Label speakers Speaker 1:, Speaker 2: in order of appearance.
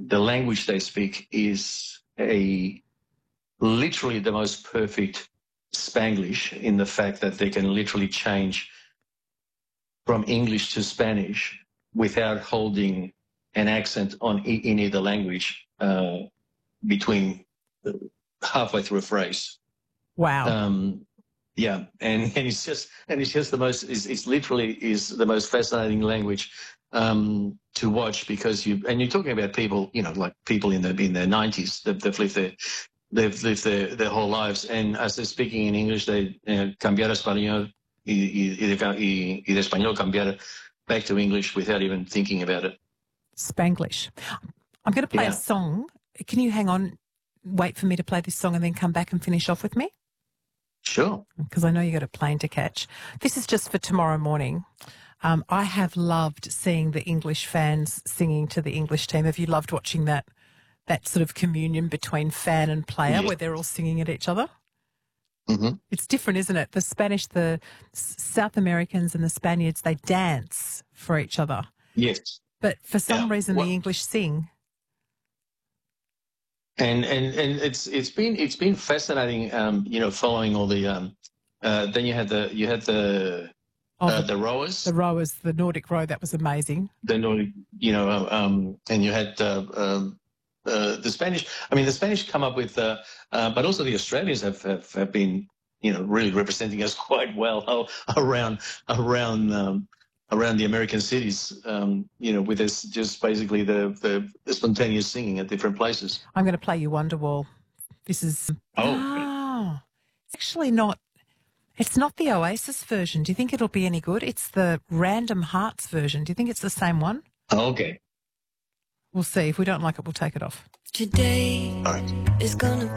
Speaker 1: the language they speak is literally the most perfect Spanglish, in the fact that they can literally change from English to Spanish without holding an accent in either language between halfway through a phrase.
Speaker 2: Wow.
Speaker 1: Yeah, and it's just the most. It's literally is the most fascinating language to watch, because you're talking about people, like people in their 90s. They've lived their whole lives, and as they're speaking in English, they cambiar español y de español cambiar back to English without even thinking about it.
Speaker 2: Spanglish. I'm going to play a song. Can you hang on, wait for me to play this song and then come back and finish off with me?
Speaker 1: Sure.
Speaker 2: Because I know you got a plane to catch. This is just for tomorrow morning. I have loved seeing the English fans singing to the English team. Have you loved watching that sort of communion between fan and player, where they're all singing at each other?
Speaker 1: Mm-hmm.
Speaker 2: It's different, isn't it? The South Americans and the Spaniards, they dance for each other.
Speaker 1: Yes.
Speaker 2: But for some reason, the English sing.
Speaker 1: And it's been fascinating, following all the. Then you had the rowers.
Speaker 2: The rowers, the Nordic row, that was amazing.
Speaker 1: The Nordic, and you had the Spanish. I mean, the Spanish come up with, but also the Australians have been, really representing us quite well around the American cities, with this, just basically the spontaneous singing at different places.
Speaker 2: I'm going to play you Wonderwall. This is... it's actually not... It's not the Oasis version. Do you think it'll be any good? It's the Random Hearts version. Do you think it's the same one?
Speaker 1: Oh, okay.
Speaker 2: We'll see. If we don't like it, we'll take it off.
Speaker 3: Today is gonna